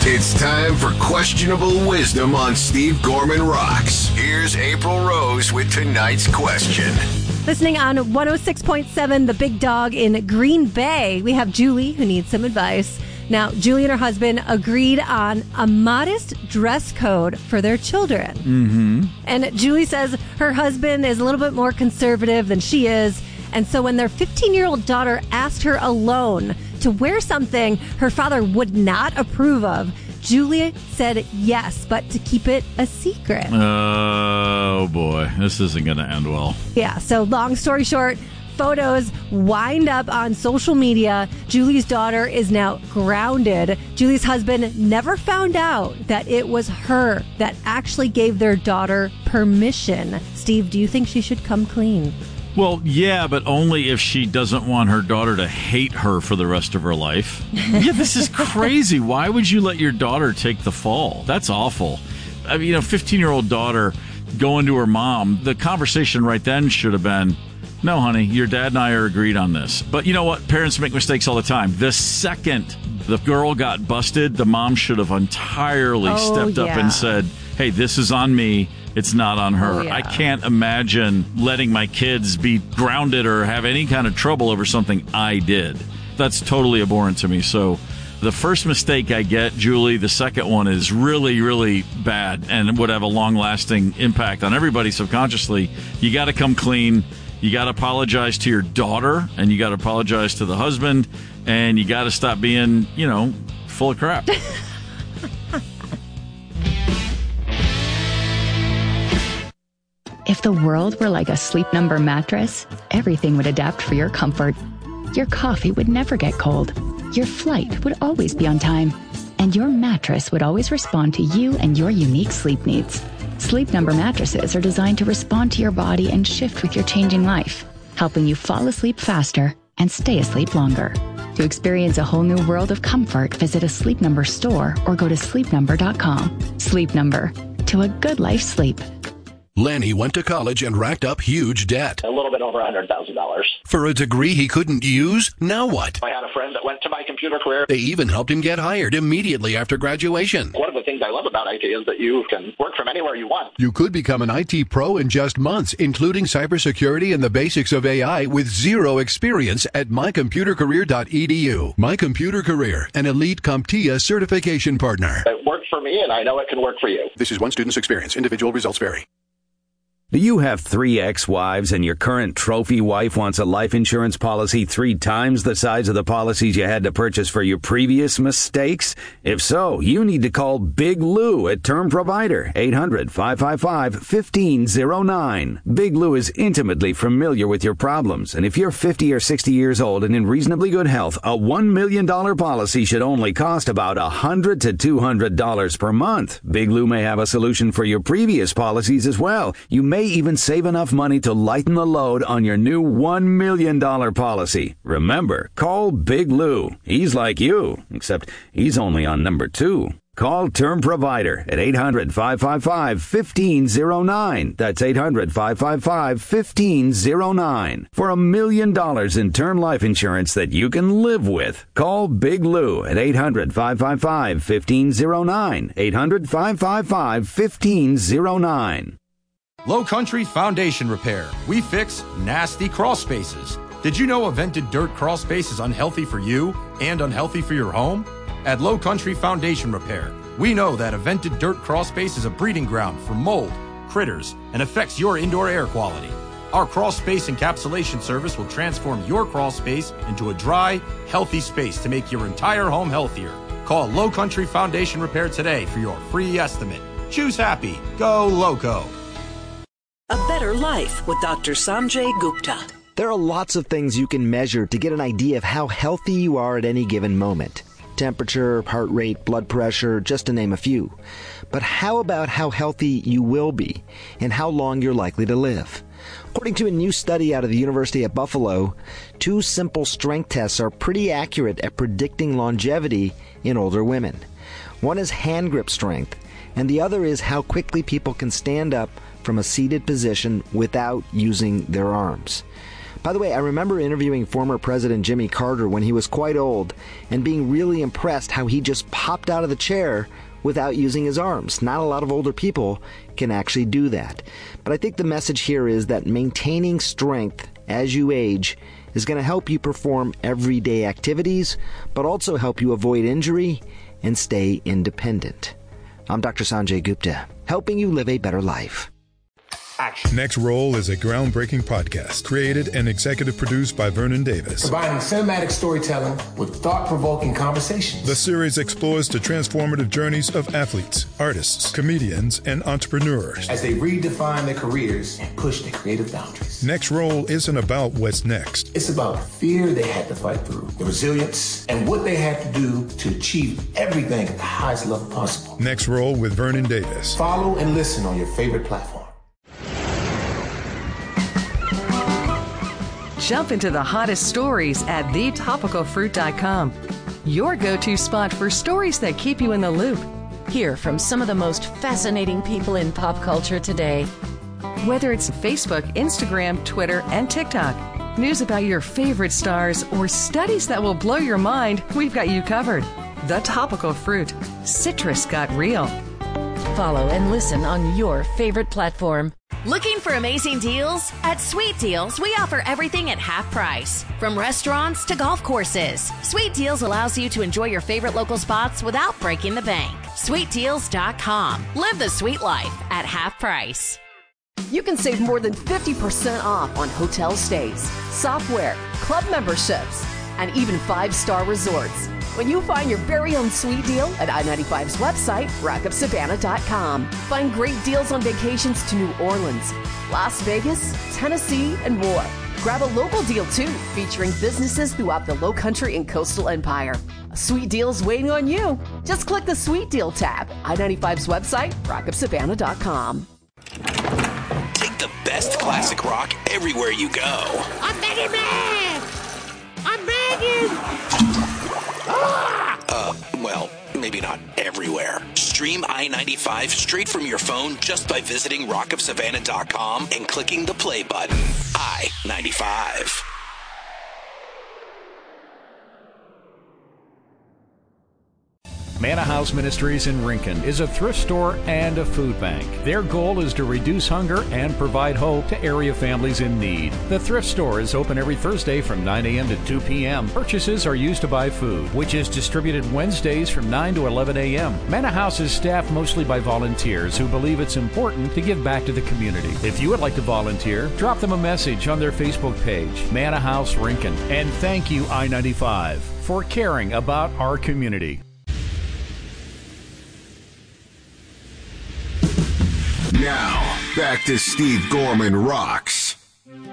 It's time for Questionable Wisdom on Steve Gorman Rocks. Here's April Rose with tonight's question. Listening on 106.7, The Big Dog in Green Bay, we have Julie, who needs some advice. Now, Julie and her husband agreed on a modest dress code for their children. Mm-hmm. And Julie says her husband is a little bit more conservative than she is. And so when their 15-year-old daughter asked her alone to wear something her father would not approve of, Julie said yes, but to keep it a secret. Oh, boy. This isn't going to end well. Yeah, so long story short, photos wind up on social media. Julie's daughter is now grounded. Julie's husband never found out that it was her that actually gave their daughter permission. Steve, do you think she should come clean? Well, yeah, but only if she doesn't want her daughter to hate her for the rest of her life. Yeah, this is crazy. Why would you let your daughter take the fall? That's awful. I mean, 15-year-old daughter going to her mom, the conversation right then should have been, no, honey, your dad and I are agreed on this. But you know what? Parents make mistakes all the time. The second the girl got busted, the mom should have entirely stepped up and said, hey, this is on me. It's not on her. I can't imagine letting my kids be grounded or have any kind of trouble over something I did. That's totally abhorrent to me. So the first mistake I get, Julie, the second one is really, really bad and would have a long-lasting impact on everybody subconsciously. You got to come clean. You got to apologize to your daughter, and you got to apologize to the husband, and you got to stop being, full of crap. If the world were like a Sleep Number mattress, everything would adapt for your comfort. Your coffee would never get cold. Your flight would always be on time. And your mattress would always respond to you and your unique sleep needs. Sleep Number mattresses are designed to respond to your body and shift with your changing life, helping you fall asleep faster and stay asleep longer. To experience a whole new world of comfort, visit a Sleep Number store or go to sleepnumber.com. Sleep Number. To a good life's sleep. Lanny went to college and racked up huge debt. A little bit over $100,000. For a degree he couldn't use? Now what? I had a friend that went to My Computer Career. They even helped him get hired immediately after graduation. One of the things I love about IT is that you can work from anywhere you want. You could become an IT pro in just months, including cybersecurity and the basics of AI with zero experience at mycomputercareer.edu. My Computer Career, an elite CompTIA certification partner. It worked for me, and I know it can work for you. This is one student's experience. Individual results vary. Do you have 3 ex-wives and your current trophy wife wants a life insurance policy 3 times the size of the policies you had to purchase for your previous mistakes? If so, you need to call Big Lou at Term Provider, 800-555-1509. Big Lou is intimately familiar with your problems, and if you're 50 or 60 years old and in reasonably good health, a $1 million policy should only cost about $100 to $200 per month. Big Lou may have a solution for your previous policies as well. You may even save enough money to lighten the load on your new $1 million policy. Remember, call Big Lou. He's like you, except he's only on number 2. Call Term Provider at 800-555-1509. That's 800-555-1509. For $1 million in term life insurance that you can live with. Call Big Lou at 800-555-1509. 800-555-1509. Low Country Foundation Repair. We fix nasty crawl spaces. Did you know a vented dirt crawl space is unhealthy for you and unhealthy for your home? At Low Country Foundation Repair, we know that a vented dirt crawl space is a breeding ground for mold, critters, and affects your indoor air quality. Our crawl space encapsulation service will transform your crawl space into a dry, healthy space to make your entire home healthier. Call Low Country Foundation Repair today for your free estimate. Choose happy. Go Loco. A Better Life with Dr. Sanjay Gupta. There are lots of things you can measure to get an idea of how healthy you are at any given moment. Temperature, heart rate, blood pressure, just to name a few. But how about how healthy you will be and how long you're likely to live? According to a new study out of the University at Buffalo, 2 simple strength tests are pretty accurate at predicting longevity in older women. One is hand grip strength, and the other is how quickly people can stand up from a seated position without using their arms. By the way, I remember interviewing former President Jimmy Carter when he was quite old and being really impressed how he just popped out of the chair without using his arms. Not a lot of older people can actually do that. But I think the message here is that maintaining strength as you age is going to help you perform everyday activities, but also help you avoid injury and stay independent. I'm Dr. Sanjay Gupta, helping you live a better life. Action. Next Roll is a groundbreaking podcast created and executive produced by Vernon Davis. Combining cinematic storytelling with thought-provoking conversations. The series explores the transformative journeys of athletes, artists, comedians, and entrepreneurs as they redefine their careers and push their creative boundaries. Next Roll isn't about what's next. It's about the fear they had to fight through, the resilience, and what they had to do to achieve everything at the highest level possible. Next Roll with Vernon Davis. Follow and listen on your favorite platform. Jump into the hottest stories at thetopicalfruit.com. Your go-to spot for stories that keep you in the loop. Hear from some of the most fascinating people in pop culture today. Whether it's Facebook, Instagram, Twitter, and TikTok, news about your favorite stars, or studies that will blow your mind, we've got you covered. The Topical Fruit. Citrus got real. Follow and listen on your favorite platform. Looking for amazing deals? At Sweet Deals, we offer everything at half price. From restaurants to golf courses, Sweet Deals allows you to enjoy your favorite local spots without breaking the bank. SweetDeals.com. Live the sweet life at half price. You can save more than 50% off on hotel stays, software, club memberships, and even 5-star resorts when you find your very own sweet deal at I-95's website, rockupsavannah.com. Find great deals on vacations to New Orleans, Las Vegas, Tennessee, and more. Grab a local deal, too, featuring businesses throughout the Lowcountry and Coastal Empire. A sweet deal's waiting on you. Just click the Sweet Deal tab. I-95's website, rockupsavannah.com. Take the best classic rock everywhere you go. I'm begging, man! I'm begging! Well, maybe not everywhere. Stream I-95 straight from your phone just by visiting rockupsavannah.com and clicking the play button. I-95. Manna House Ministries in Rincon is a thrift store and a food bank. Their goal is to reduce hunger and provide hope to area families in need. The thrift store is open every Thursday from 9 a.m. to 2 p.m. Purchases are used to buy food, which is distributed Wednesdays from 9 to 11 a.m. Manna House is staffed mostly by volunteers who believe it's important to give back to the community. If you would like to volunteer, drop them a message on their Facebook page, Manna House Rincon. And thank you, I-95, for caring about our community. Now, back to Steve Gorman Rocks.